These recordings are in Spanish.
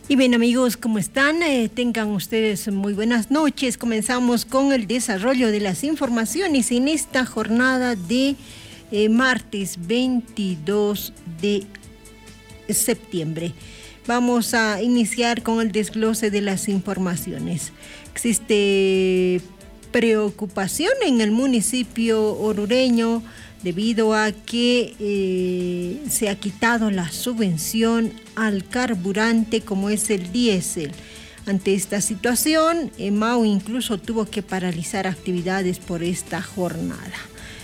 Y bien amigos, ¿cómo están? Tengan ustedes muy buenas noches. Comenzamos con el desarrollo de las informaciones en esta jornada de martes 22 de septiembre. Vamos a iniciar con el desglose de las informaciones. Existe preocupación en el municipio orureño debido a que se ha quitado la subvención al carburante como es el diésel. Ante esta situación, EMAO incluso tuvo que paralizar actividades por esta jornada.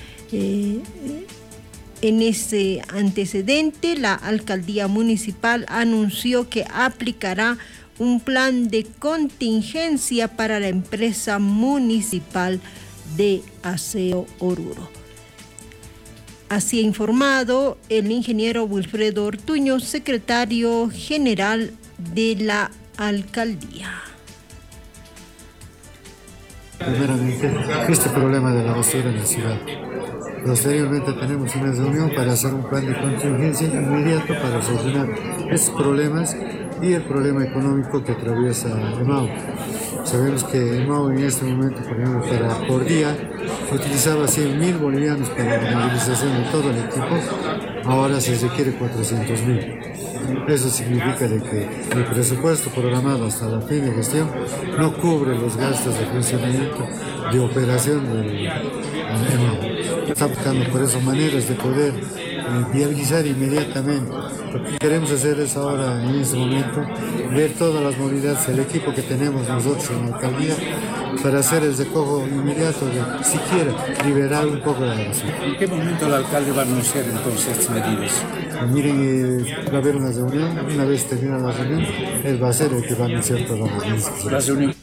En ese antecedente, la alcaldía municipal anunció que aplicará un plan de contingencia para la empresa municipal de aseo Oruro. Así ha informado el ingeniero Wilfredo Ortuño, secretario general de la alcaldía. Primeramente, este problema de la basura en la ciudad. Posteriormente tenemos una reunión para hacer un plan de contingencia inmediato para solucionar estos problemas y el problema económico que atraviesa EMAO. Sabemos que EMAO en este momento, por ejemplo, por día utilizaba 100.000 bolivianos para la movilización de todo el equipo, ahora se requiere 400.000. Eso significa de que el presupuesto programado hasta la fin de gestión no cubre los gastos de funcionamiento, de operación del EMAO. Está buscando por eso maneras de poder viabilizar inmediatamente. Lo que queremos hacer es ahora, en este momento, ver todas las movilidades, el equipo que tenemos nosotros en la alcaldía, para hacer el recojo inmediato de siquiera liberar un poco la basura. ¿En qué momento el alcalde va a anunciar entonces estas medidas? Miren, va a haber una reunión, una vez termina la reunión, él va a ser el que va a anunciar todas las medidas. La reunión.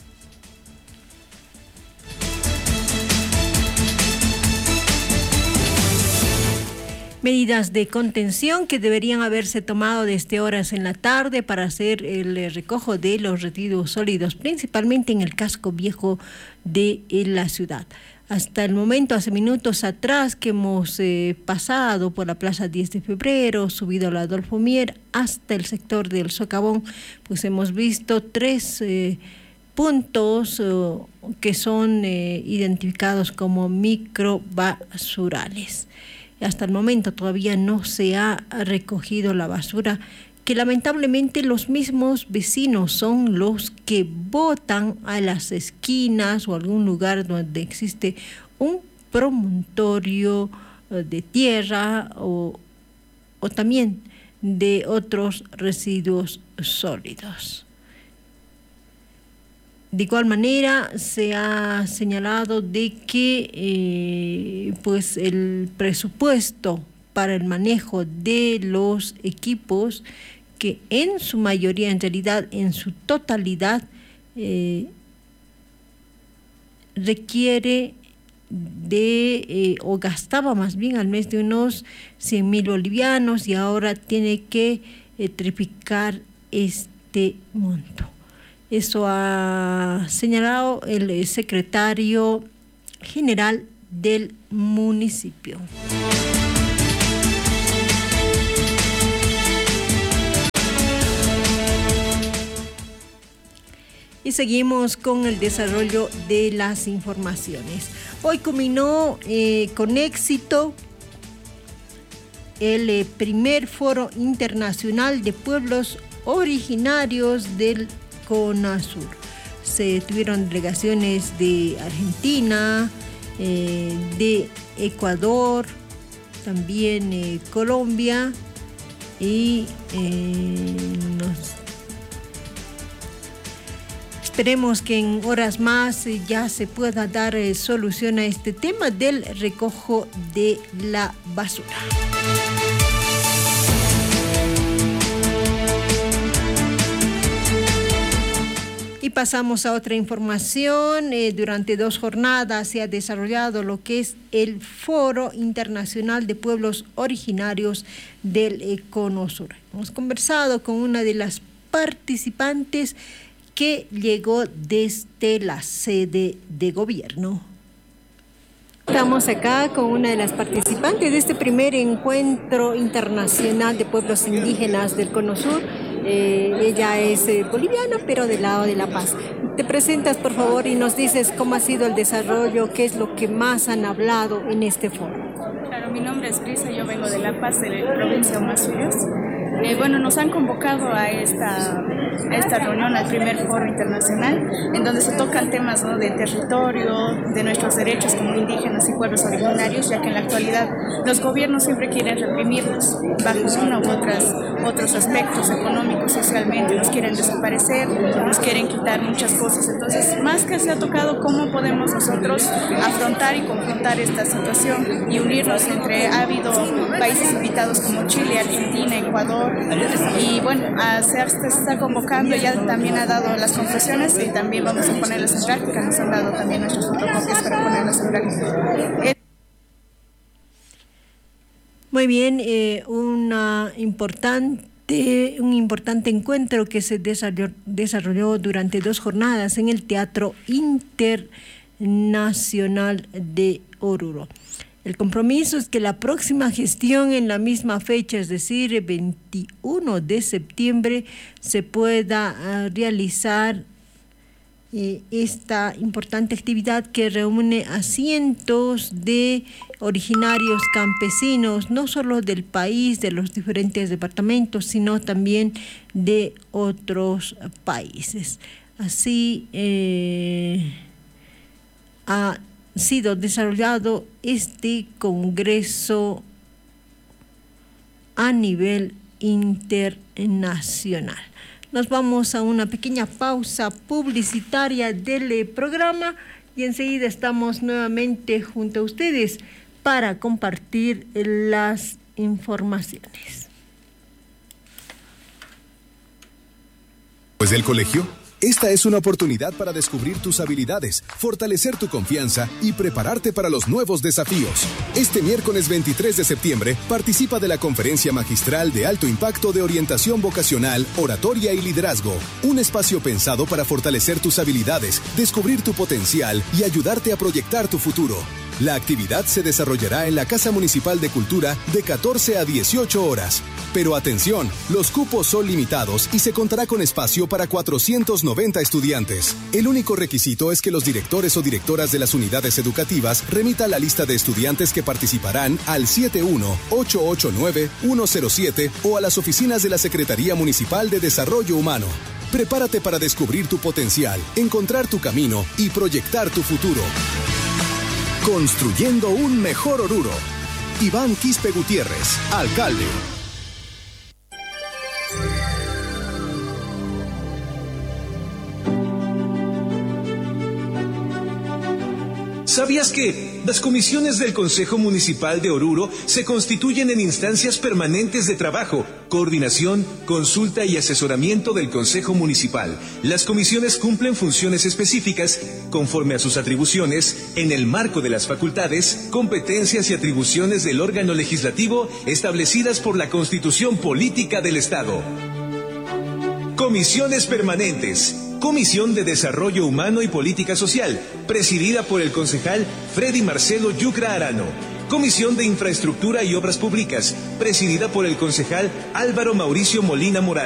Medidas de contención que deberían haberse tomado desde horas en la tarde para hacer el recojo de los residuos sólidos, principalmente en el casco viejo de la ciudad. Hasta el momento, hace minutos atrás, que hemos pasado por la Plaza 10 de Febrero, subido a la Adolfo Mier, hasta el sector del Socavón, pues hemos visto 3 puntos que son identificados como microbasurales. Hasta el momento todavía no se ha recogido la basura, que lamentablemente los mismos vecinos son los que botan a las esquinas o algún lugar donde existe un promontorio de tierra o también de otros residuos sólidos. De igual manera, se ha señalado de que pues el presupuesto para el manejo de los equipos, que en su mayoría, en realidad, en su totalidad, requiere o gastaba más bien al mes de unos 100.000 bolivianos y ahora tiene que triplicar este monto. Eso ha señalado el secretario general del municipio. Y seguimos con el desarrollo de las informaciones. Hoy culminó con éxito el primer Foro Internacional de Pueblos Originarios del CONASUR. Se tuvieron delegaciones de Argentina, de Ecuador, también Colombia y esperemos que en horas más ya se pueda dar solución a este tema del recojo de la basura. Y pasamos a otra información. Durante 2 jornadas se ha desarrollado lo que es el Foro Internacional de Pueblos Originarios del Cono Sur. Hemos conversado con una de las participantes que llegó desde la sede de gobierno. Estamos acá con una de las participantes de este primer encuentro internacional de pueblos indígenas del Cono Sur. Ella es boliviana, pero del lado de La Paz. Te presentas, por favor, y nos dices cómo ha sido el desarrollo, qué es lo que más han hablado en este foro. Claro, mi nombre es Brisa, yo vengo de La Paz, de la provincia de Huancaylas. Bueno, nos han convocado a esta reunión, al primer foro internacional, en donde se tocan temas, ¿no?, de territorio, de nuestros derechos como indígenas y pueblos originarios, ya que en la actualidad los gobiernos siempre quieren reprimirnos bajo uno u otros aspectos económicos, socialmente, nos quieren desaparecer, nos quieren quitar muchas cosas. Entonces, más que se ha tocado cómo podemos nosotros afrontar y confrontar esta situación y unirnos entre, ha habido países invitados como Chile, Argentina, Ecuador, y bueno, se está convocando, ya también ha dado las confesiones y también vamos a ponerlas en práctica, nos han dado también nuestros fotocopias para ponerlas en práctica. Muy bien, un importante encuentro que se desarrolló durante 2 jornadas en el Teatro Internacional de Oruro. El compromiso es que la próxima gestión en la misma fecha, es decir, el 21 de septiembre, se pueda realizar esta importante actividad que reúne a cientos de originarios campesinos, no solo del país, de los diferentes departamentos, sino también de otros países. Así ha sido desarrollado este congreso a nivel internacional. Nos vamos a una pequeña pausa publicitaria del programa y enseguida estamos nuevamente junto a ustedes para compartir las informaciones. Después del colegio, esta es una oportunidad para descubrir tus habilidades, fortalecer tu confianza y prepararte para los nuevos desafíos. Este miércoles 23 de septiembre, participa de la Conferencia Magistral de Alto Impacto de Orientación Vocacional, Oratoria y Liderazgo. Un espacio pensado para fortalecer tus habilidades, descubrir tu potencial y ayudarte a proyectar tu futuro. La actividad se desarrollará en la Casa Municipal de Cultura de 14 a 18 horas. Pero atención, los cupos son limitados y se contará con espacio para 490 estudiantes. El único requisito es que los directores o directoras de las unidades educativas remitan la lista de estudiantes que participarán al 71-889-107 o a las oficinas de la Secretaría Municipal de Desarrollo Humano. Prepárate para descubrir tu potencial, encontrar tu camino y proyectar tu futuro. Construyendo un mejor Oruro. Iván Quispe Gutiérrez, alcalde. ¿Sabías que las comisiones del Consejo Municipal de Oruro se constituyen en instancias permanentes de trabajo, coordinación, consulta y asesoramiento del Consejo Municipal? Las comisiones cumplen funciones específicas conforme a sus atribuciones en el marco de las facultades, competencias y atribuciones del órgano legislativo establecidas por la Constitución Política del Estado. Comisiones permanentes. Comisión de Desarrollo Humano y Política Social, presidida por el concejal Freddy Marcelo Yucra Arano. Comisión de Infraestructura y Obras Públicas, presidida por el concejal Álvaro Mauricio Molina Morales.